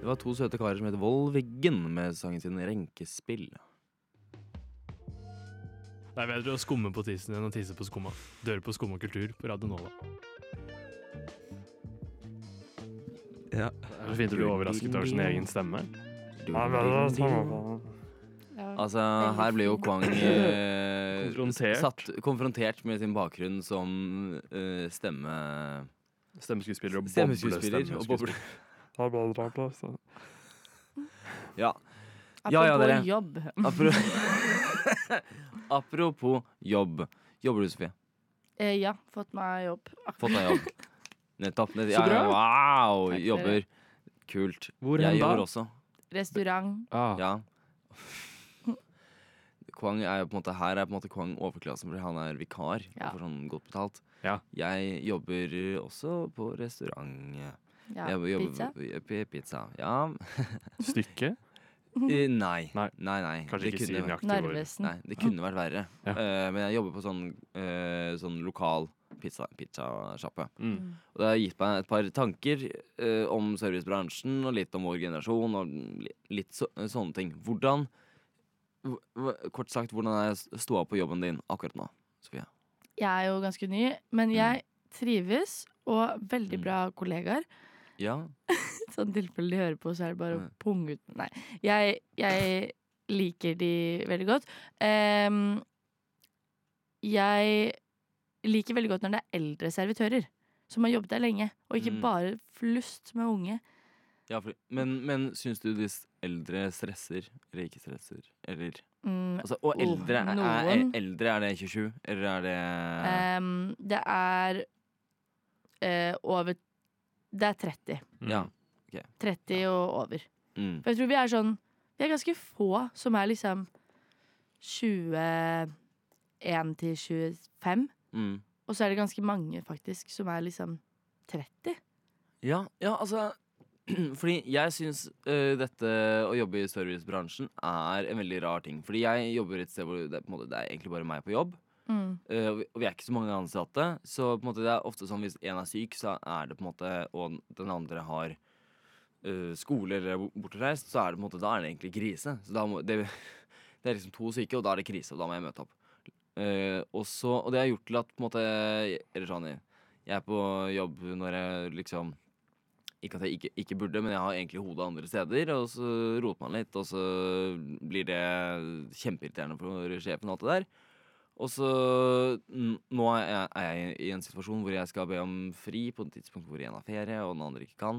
Det var 2 søte karer som heter Volveggen med sangen sin Renkespill. Det er bedre å skumme på tissen enn å tisse på skumma. Dør på skum og kultur på Radio Nova. Ja. Det er fint å bli overrasket over sin egen stemme. Altså, her blir jo Kwang konfrontert med sin bakgrunn som Stemmeskuespiller og boble. Ja. Apropos dere. jobb. Apropos jobb. Jobber du, Sofie? Ja, fått meg jobb. Fått deg jobb. Nettopp. Så bra. Wow, Takk for jobber. Kult. Hvor Jeg hen da? jobber også. Restaurant. Ja. Kwang er jo på en måte, her er på en måte Kwang overklassen, for han er vikar. Ja. Og får sånn godt betalt. Ja. Jeg jobber også på restaurant. Ja, Jeg pizza. Pizza. Ja. Stykke? Nei. Nei. Det Kanskje ikke si kunne- nøyaktig hvor. Narvesen. Nei, det kunne vært verre. Ja. Men jeg jobber på sånn lokal pizzasjappe. Mm. Og det har gitt meg et par tanker om servicebransjen og litt om vår generasjon og litt sånne ting. Kort sagt, hvordan er ståa på jobben din akkurat nå, Sofie? Jeg er jo ganske ny, men jeg trives, og veldig bra kollegaer. Ja. Sånn tilfelle de hører på, så er det bare å Nei. punge ut. Nei, jeg liker de veldig godt. Jeg liker veldig godt når det er eldre servitører som har jobbet der lenge, og ikke bare flust med unge. Ja, men syns du de eldre stresser, eller ikke stresser? Eller altså, og eldre, noen. er det 27, eller er det Det er over Det er 30. Ja. 30 og over. Mm. For jeg tror vi er sånn Vi er ganske få som er liksom 21 til 25. Mm. Og så er det ganske mange faktisk som er liksom 30. Ja, altså fordi jeg syns dette å jobbe i servicebransjen er en veldig rar ting. Fordi jeg jobber et sted hvor det er, på en måte, det er egentlig bare meg på jobb. Og vi er ikke så mange ansatte. Så på en måte det er ofte sånn hvis en er syk, så er det på en måte og den andre har skole eller er bortreist, så er det på en måte da er det egentlig krise. Så da det er liksom 2 syke, og da er det krise, og da må jeg møte opp. Og det har gjort til at på en måte eller sånn, jeg er på jobb når jeg liksom ikke at jeg ikke burde, men jeg har egentlig hodet andre steder, og så roter man litt, og så blir det kjempeirriterende for sjefen og alt det der. Og så nå er jeg i en situasjon hvor jeg skal be om fri på et tidspunkt hvor en har ferie, og den andre ikke kan.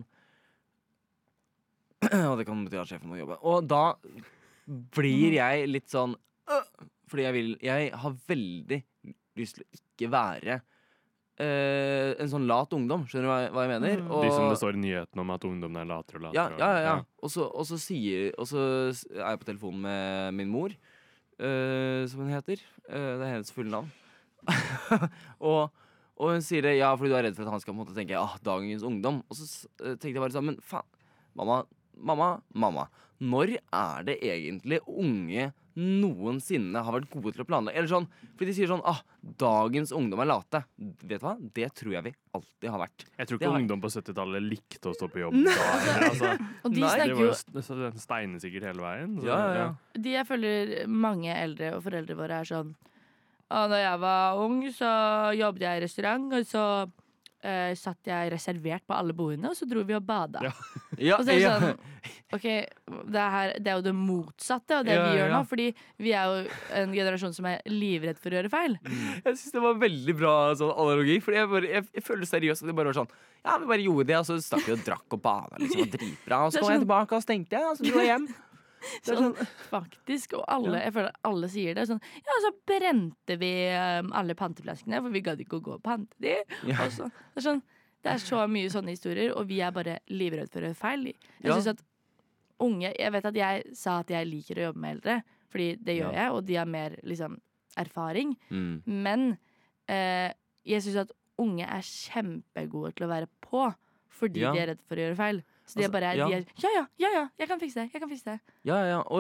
Og det kan bety at sjefen må jobbe. Og da blir jeg litt sånn fordi jeg har veldig lyst til å ikke være en sånn lat ungdom. Skjønner du hva jeg mener? Og, De som det står i nyhetene om at ungdommen er latere og latere. ja. Og så er jeg på telefonen med min mor, som hun heter. Det er hennes fulle navn. og hun sier det, ja, fordi du er redd for at han skal på en måte tenke dagens ungdom. Og så tenkte jeg bare sånn, men faen, mamma, når er det egentlig unge noensinne har vært gode til å planlegge? Eller sånn, fordi de sier sånn, dagens ungdom er late. Vet du hva? Det tror jeg vi alltid har vært. Jeg tror ikke ungdom på 70-tallet likte å stå på jobb. Og de Det snakker var jo jo steinesikkert hele veien. Så, Ja. De jeg føler mange eldre og foreldre våre er sånn Da jeg var ung, så jobbet jeg i restaurant, og så satt jeg reservert på alle bordene, og så dro vi og bada. Ja, Og så er det sånn OK, det er jo det motsatte av det vi gjør nå, fordi vi er jo en generasjon som er livredd for å gjøre feil. Jeg synes det var veldig bra sånn analogi. Fordi jeg føler seriøst at det bare var sånn, ja, vi bare gjorde det, og så stakk vi og drakk og bada liksom, og dritbra. Og så kom jeg tilbake, og så tenkte jeg, og så dro jeg hjem. Sånn, faktisk, og jeg føler alle sier det sånn, ja, så brente vi alle panteflaskene, for vi gadd ikke å gå og pante de. Og så, det er så mye sånne historier, og vi er bare livredd for å gjøre feil. Jeg synes at unge, jeg vet at jeg sa at jeg liker å jobbe med eldre, fordi det gjør jeg, og de har mer liksom erfaring, men jeg synes at unge er kjempegode til å være på, fordi de er redd for å gjøre feil. Så de er bare ja, jeg kan fikse det. Ja, og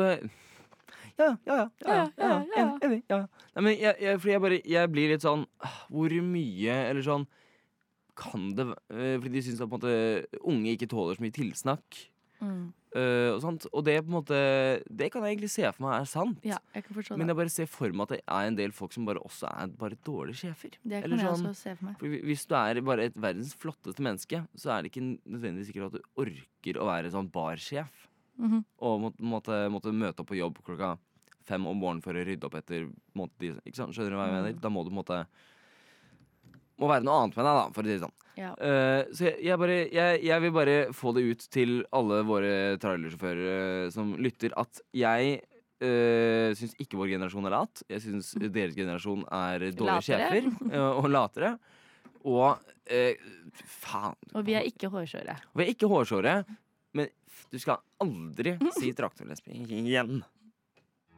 enig. Nei, men fordi jeg blir litt sånn, hvor mye, eller sånn, kan det fordi de synes at på en måte unge ikke tåler så mye tilsnakk. Og sånt. Og det på en måte det kan jeg egentlig se for meg er sant. Ja, jeg kan forstå Men det. jeg bare ser for meg at det er en del folk som bare også er bare dårlige sjefer. Det kan Eller jeg sånn, også se for meg. for hvis du er bare et verdens flotteste menneske, så er det ikke nødvendigvis sikkert at du orker å være sånn barsjef. Og måtte møte opp på jobb klokka 5 om morgenen for å rydde opp etter ikke sant? Skjønner du hva jeg mener? Da må du må være noe annet med deg, da, for å si det sånn. Ja. Så jeg vil bare få det ut til alle våre trailersjåfører som lytter, at jeg syns ikke vår generasjon er lat. Jeg syns deres generasjon er dårlige Latere. sjefer og latere. Og faen. Og vi er ikke hårsåre. Vi er ikke hårsåre, men du skal aldri si traktorlesbing igjen.